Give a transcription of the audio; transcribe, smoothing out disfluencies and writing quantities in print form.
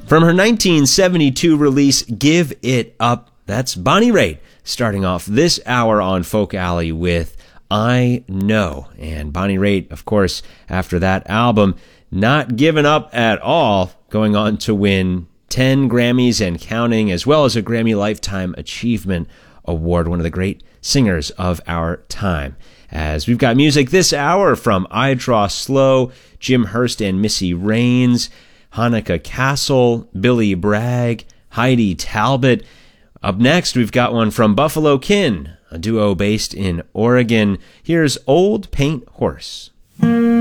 From her 1972 release, Give It Up, that's Bonnie Raitt, starting off this hour on Folk Alley with I Know. And Bonnie Raitt, of course, after that album, not giving up at all, going on to win 10 Grammys and counting, as well as a Grammy Lifetime Achievement Award, one of the great singers of our time. As we've got music this hour from I Draw Slow, Jim Hurst and Missy Raines, Hanukkah Castle, Billy Bragg, Heidi Talbot. Up next, we've got one from Buffalo Kin, a duo based in Oregon. Here's Old Paint Horse.